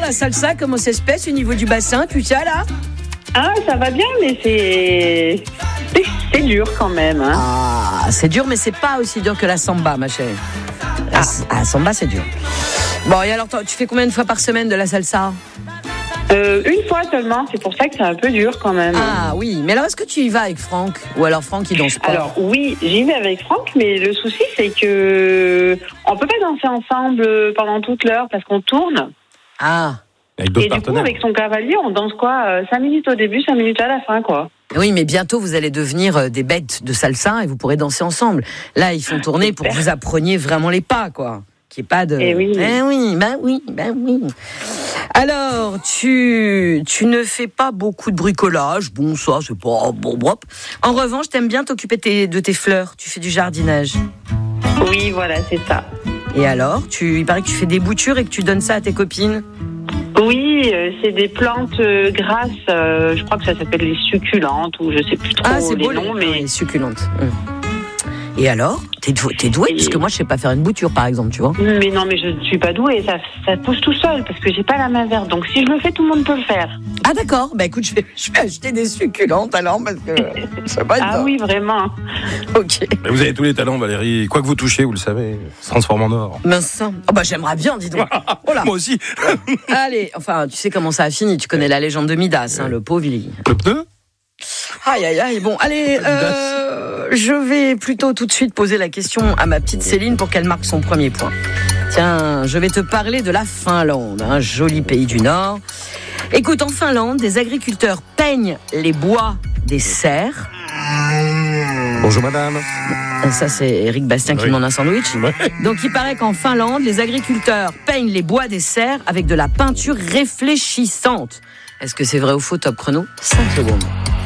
la salsa, comment ça se passe au niveau du bassin, tout ça là? Ah, ça va bien, mais c'est dur quand même. Hein. Ah, c'est dur, mais c'est pas aussi dur que la samba, ma chérie. La samba, c'est dur. Bon, et alors, tu fais combien de fois par semaine de la salsa? Une fois seulement, c'est pour ça que c'est un peu dur quand même. Ah oui, mais alors est-ce que tu y vas avec Franck? Ou alors Franck il danse pas? Alors oui, j'y vais avec Franck, mais le souci c'est que on peut pas danser ensemble pendant toute l'heure parce qu'on tourne. Ah. Avec d'autres et du partenaires. coup, avec son cavalier, on danse quoi 5 minutes au début, 5 minutes à la fin, quoi. Oui, mais bientôt vous allez devenir des bêtes de salsa et vous pourrez danser ensemble. Là, ils font tourner pour que vous appreniez vraiment les pas, quoi. Qu'il n'y ait pas de... Eh oui. oui. Alors, tu ne fais pas beaucoup de bricolage. Bon, ça, c'est pas... Bon. En revanche, t'aimes bien t'occuper de tes fleurs. Tu fais du jardinage. Oui, voilà, c'est ça. Et alors, il paraît que tu fais des boutures et que tu donnes ça à tes copines. Oui, c'est des plantes grasses. Je crois que ça s'appelle les succulentes ou je sais plus trop c'est les beau, noms, mais les succulentes. Et alors, t'es douée puisque moi je sais pas faire une bouture par exemple, tu vois. Mais non, mais je ne suis pas douée. Ça pousse tout seul parce que j'ai pas la main verte. Donc si je le fais, tout le monde peut le faire. Ah d'accord. Bah écoute, je vais acheter des succulentes alors parce que ça va être. Ah oui, vraiment. Ok. Mais vous avez tous les talents, Valérie. Quoi que vous touchez, vous le savez, ça se transforme en or. Mince. Oh bah j'aimerais bien, dis donc. Oh là. Moi aussi. Allez, enfin, tu sais comment ça a fini. Tu connais la légende de Midas, le pauvre. Le pneu. Aïe. Bon, allez, je vais plutôt tout de suite poser la question à ma petite Céline pour qu'elle marque son premier point. Tiens, je vais te parler de la Finlande, un joli pays du Nord. Écoute, en Finlande, des agriculteurs peignent les bois des serres. Bonjour madame. Ça, c'est Eric Bastien qui demande un sandwich. Ouais. Donc, il paraît qu'en Finlande, les agriculteurs peignent les bois des serres avec de la peinture réfléchissante. Est-ce que c'est vrai ou faux, top chrono? 5 secondes.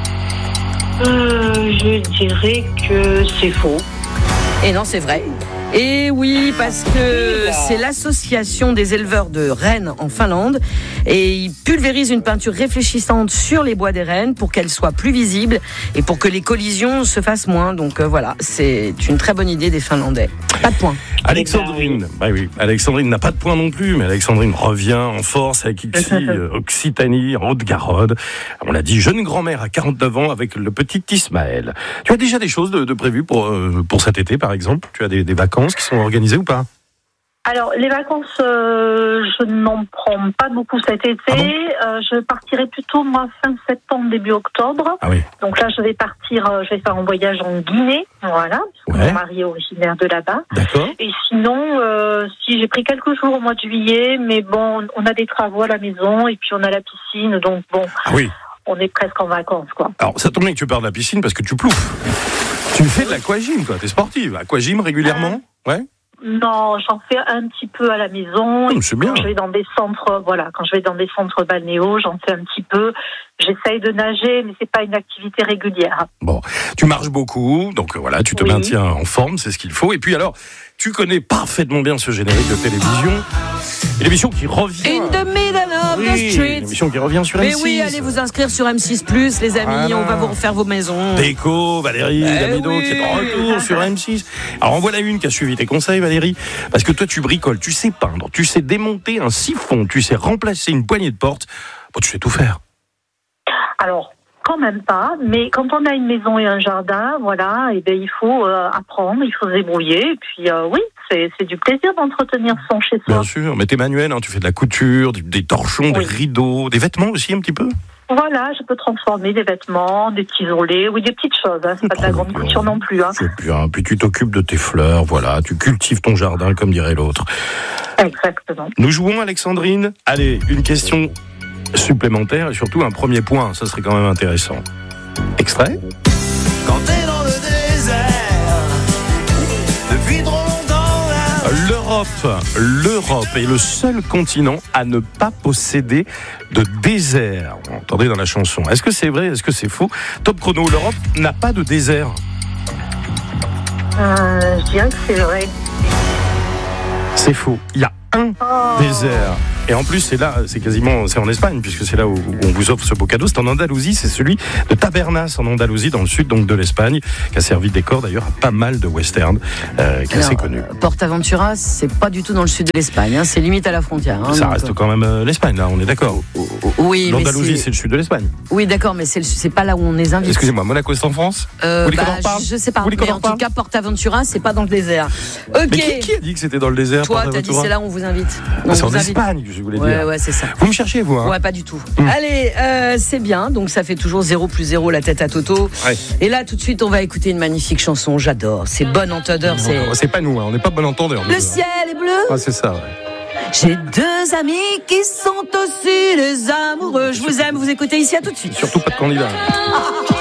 Je dirais que c'est faux. Et non, c'est vrai. Et oui, parce que c'est l'association des éleveurs de rennes en Finlande et ils pulvérisent une peinture réfléchissante sur les bois des rennes pour qu'elles soient plus visibles et pour que les collisions se fassent moins. Donc voilà, c'est une très bonne idée des Finlandais. Pas de point. Alexandrine, oui. Alexandrine n'a pas de point non plus, mais Alexandrine revient en force avec Occitanie, en Haute-Garonne. On l'a dit, jeune grand-mère à 49 ans avec le petit Ismaël. Tu as déjà des choses de prévues pour cet été, par exemple? Tu as des vacances qui sont organisées ou pas? Alors, les vacances, je n'en prends pas beaucoup cet été. Ah bon Je partirai plutôt, moi, fin septembre, début octobre. Ah oui. Donc là, je vais faire un voyage en Guinée, voilà. Ouais. Mon mari est originaire de là-bas. D'accord. Et sinon, si j'ai pris quelques jours au mois de juillet, mais bon, on a des travaux à la maison et puis on a la piscine, donc bon, Ah oui. on est presque en vacances, quoi. Alors, ça tombe bien que tu parles de la piscine parce que tu plouffes. Tu fais de l'aquagym, toi. T'es sportive. Aquagym régulièrement? Ouais. Non, j'en fais un petit peu à la maison. C'est bien. Quand je vais dans des centres, balnéaux, j'en fais un petit peu. J'essaye de nager, mais c'est pas une activité régulière. Bon, tu marches beaucoup, donc voilà, tu te maintiens en forme, c'est ce qu'il faut. Et puis alors, tu connais parfaitement bien ce générique de télévision. Une émission qui revient. In the middle of the street. Une émission qui revient sur M6. Mais oui, allez vous inscrire sur M6+, les amis, on va vous refaire vos maisons. Déco, Valérie Damido, qui est de retour sur M6. Alors en voilà une qui a suivi tes conseils, Valérie, parce que toi tu bricoles, tu sais peindre, tu sais démonter un siphon, tu sais remplacer une poignée de porte. Bon, tu sais tout faire. Alors, quand même pas, mais quand on a une maison et un jardin, voilà, et ben il faut apprendre, il faut se débrouiller, et puis oui, c'est du plaisir d'entretenir son chez soi. Bien sûr, mais t'es manuel, hein, tu fais de la couture, des torchons, des rideaux, des vêtements aussi un petit peu. Voilà, je peux transformer des vêtements, des petits isolés, oui, des petites choses, hein, c'est pas de la grande couture non plus. Hein. C'est bien, puis tu t'occupes de tes fleurs, voilà, tu cultives ton jardin comme dirait l'autre. Exactement. Nous jouons, Alexandrine. Allez, une question supplémentaire et surtout un premier point, ça serait quand même intéressant. Extrait. Quand t'es dans le désert, depuis trop longtemps là. L'Europe est le seul continent à ne pas posséder de désert. Vous entendez dans la chanson. Est-ce que c'est vrai? Est-ce que c'est faux? Top chrono, l'Europe n'a pas de désert. Je dirais que c'est vrai. C'est faux. Il y a un désert. Et en plus, c'est en Espagne, puisque c'est là où on vous offre ce beau cadeau. C'est en Andalousie, c'est celui de Tabernas, en Andalousie, dans le sud donc de l'Espagne, qui a servi de décor d'ailleurs à pas mal de westerns, qui est assez connu. PortAventura, c'est pas du tout dans le sud de l'Espagne, hein, c'est limite à la frontière. Hein, ça reste quand même l'Espagne, là, on est d'accord. Oui, l'Andalousie, c'est le sud de l'Espagne. Oui, d'accord, mais c'est pas là où on les invite. Excusez-moi, Monaco, c'est en France. Vous voulez qu'on en parle? Je sais pas, mais en tout cas, PortAventura, c'est pas dans le désert. Ok. Mais qui a dit que c'était dans le désert? Toi, t'as dit c'est là où on vous invite. C'est en Espagne, je voulais dire. Ouais, c'est ça. Vous me cherchez, vous, hein? Ouais, pas du tout. Allez, c'est bien, donc ça fait toujours 0+0 la tête à Toto. Ouais. Et là, tout de suite, on va écouter une magnifique chanson, j'adore. C'est Bon Entendeur. C'est pas nous, hein. On n'est pas bon entendeur. Le ciel est bleu. Ah, c'est ça, ouais. J'ai 2 amis qui sont aussi des amoureux. Je vous aime, vous écoutez ici, à tout de suite. Surtout pas de candidat.